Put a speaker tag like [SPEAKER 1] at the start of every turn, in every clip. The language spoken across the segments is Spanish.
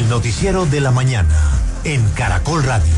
[SPEAKER 1] El noticiero de la mañana en Caracol Radio.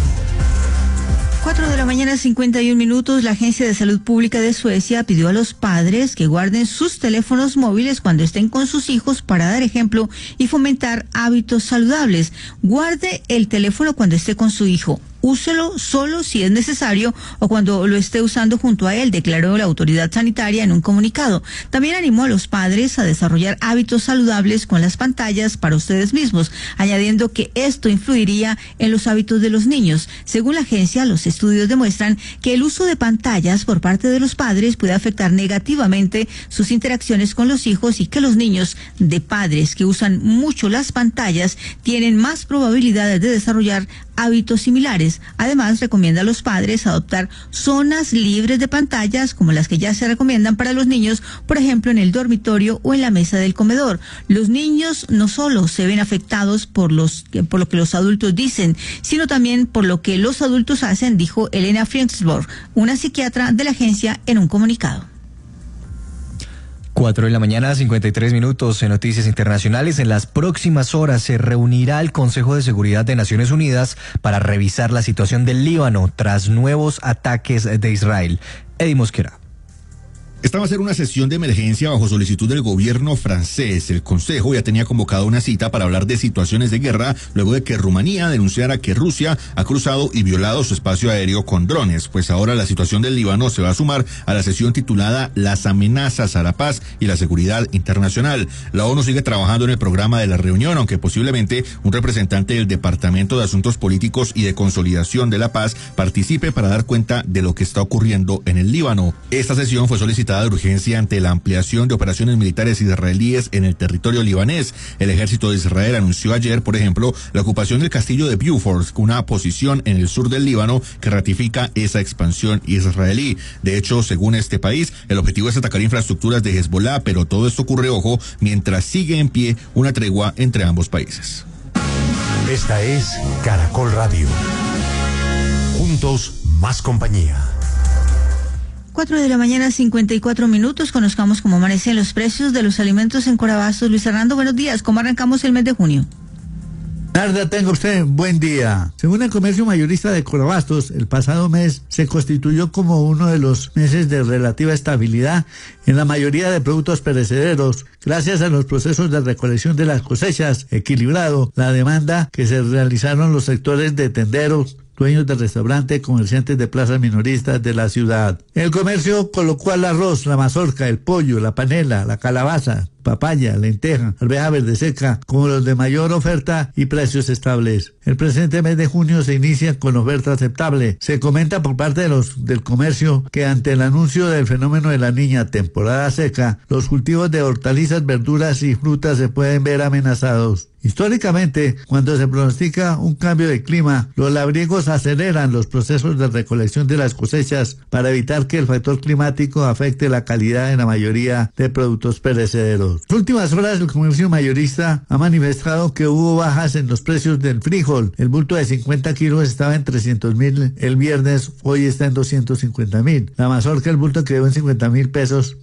[SPEAKER 2] 4:51 a.m. La Agencia de Salud Pública de Suecia pidió a los padres que guarden sus teléfonos móviles cuando estén con sus hijos para dar ejemplo y fomentar hábitos saludables. Guarde el teléfono cuando esté con su hijo. Úselo solo si es necesario o cuando lo esté usando junto a él, declaró la autoridad sanitaria en un comunicado. También animó a los padres a desarrollar hábitos saludables con las pantallas para ustedes mismos, añadiendo que esto influiría en los hábitos de los niños. Según la agencia, los estudios demuestran que el uso de pantallas por parte de los padres puede afectar negativamente sus interacciones con los hijos y que los niños de padres que usan mucho las pantallas tienen más probabilidades de desarrollar hábitos similares. Además, recomienda a los padres adoptar zonas libres de pantallas como las que ya se recomiendan para los niños, por ejemplo, en el dormitorio o en la mesa del comedor. Los niños no solo se ven afectados por lo que los adultos dicen, sino también por lo que los adultos hacen, dijo Elena Friensborg, una psiquiatra de la agencia, en un comunicado.
[SPEAKER 3] 4:53 a.m. en Noticias Internacionales. En las próximas horas se reunirá el Consejo de Seguridad de Naciones Unidas para revisar la situación del Líbano tras nuevos ataques de Israel. Eddie Mosquera.
[SPEAKER 4] Esta va a ser una sesión de emergencia bajo solicitud del gobierno francés. El Consejo ya tenía convocado una cita para hablar de situaciones de guerra luego de que Rumanía denunciara que Rusia ha cruzado y violado su espacio aéreo con drones. Pues ahora la situación del Líbano se va a sumar a la sesión titulada Las amenazas a la paz y la seguridad internacional. La ONU sigue trabajando en el programa de la reunión, aunque posiblemente un representante del Departamento de Asuntos Políticos y de Consolidación de la Paz participe para dar cuenta de lo que está ocurriendo en el Líbano. Esta sesión fue solicitada de urgencia ante la ampliación de operaciones militares israelíes en el territorio libanés. El ejército de Israel anunció ayer, por ejemplo, la ocupación del castillo de Beaufort, una posición en el sur del Líbano que ratifica esa expansión israelí. De hecho, según este país, el objetivo es atacar infraestructuras de Hezbollah, pero todo esto ocurre, ojo, mientras sigue en pie una tregua entre ambos países.
[SPEAKER 1] Esta es Caracol Radio. Juntos, más compañía.
[SPEAKER 2] 4:54 a.m. Conozcamos cómo amanecen los precios de los alimentos en Corabastos. Luis Hernando, buenos días. ¿Cómo arrancamos el mes de junio?
[SPEAKER 5] Narda, tenga usted buen día. Según el comercio mayorista de Corabastos, el pasado mes se constituyó como uno de los meses de relativa estabilidad en la mayoría de productos perecederos, gracias a los procesos de recolección de las cosechas, equilibrado la demanda que se realizaron los sectores de tenderos, dueños de restaurantes, comerciantes de plazas minoristas de la ciudad. El comercio colocó al arroz, la mazorca, el pollo, la panela, la calabaza, papaya, lenteja, arveja verde seca, como los de mayor oferta y precios estables. El presente mes de junio se inicia con oferta aceptable. Se comenta por parte de del comercio que ante el anuncio del fenómeno de la Niña, temporada seca, los cultivos de hortalizas, verduras y frutas se pueden ver amenazados. Históricamente, cuando se pronostica un cambio de clima, los labriegos aceleran los procesos de recolección de las cosechas para evitar que el factor climático afecte la calidad en la mayoría de productos perecederos. En las últimas horas, el comercio mayorista ha manifestado que hubo bajas en los precios del frijol. El bulto de 50 kilos estaba en 300.000 el viernes, hoy está en 250.000. La mazorca, el bulto quedó en 50.000 pesos